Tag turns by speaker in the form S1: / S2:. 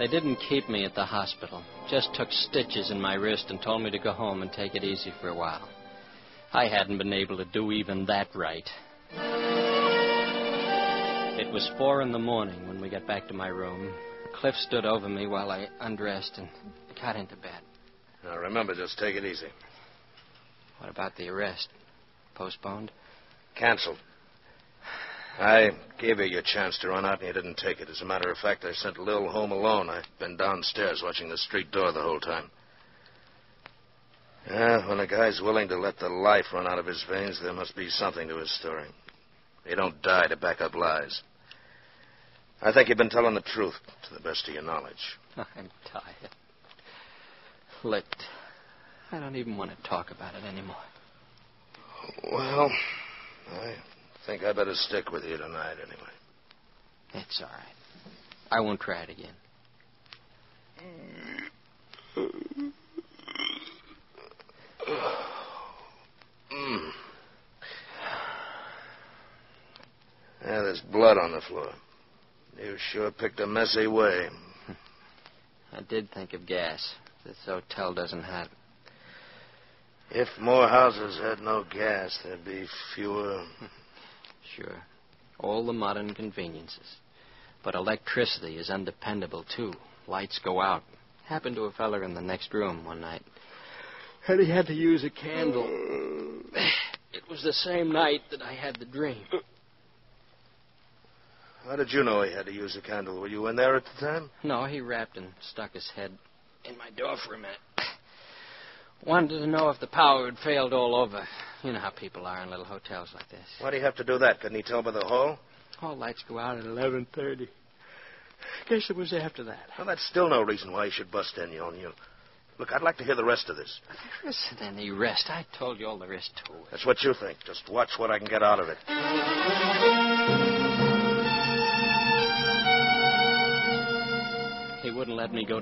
S1: They didn't keep me at the hospital. Just took stitches in my wrist and told me to go home and take it easy for a while. I hadn't been able to do even that right. It was 4 a.m. when we got back to my room. Cliff stood over me while I undressed and got into bed.
S2: Now, remember, just take it easy.
S1: What about the arrest? Postponed?
S2: Canceled. I gave you your chance to run out, and you didn't take it. As a matter of fact, I sent Lil home alone. I've been downstairs watching the street door the whole time. Yeah, when a guy's willing to let the life run out of his veins, there must be something to his story. He don't die to back up lies. I think you've been telling the truth, to the best of your knowledge.
S1: I'm tired. Licked. I don't even want to talk about it anymore.
S2: Well, I think I better stick with you tonight, anyway.
S1: It's all right. I won't try it again. Yeah, there's blood on the floor. You sure picked a messy way. I did think of gas. This hotel doesn't have it.
S2: If more houses had no gas, there'd be fewer...
S1: Sure. All the modern conveniences. But electricity is undependable, too. Lights go out. Happened to a feller in the next room one night. And he had to use a candle. It was the same night that I had the dream.
S2: How did you know he had to use a candle? Were you in there at the time?
S1: No, he rapped and stuck his head in my door for a minute. Wanted to know if the power had failed all over. You know how people are in little hotels like this.
S2: Why do you have to do that? Couldn't he tell by the hall?
S1: All lights go out at 11:30. Guess it was after that.
S2: Well, that's still no reason why he should bust in on you. Look, I'd like to hear the rest of this.
S1: There isn't any rest. I told you all there is to it.
S2: That's what you think. Just watch what I can get out of it.
S1: He wouldn't let me go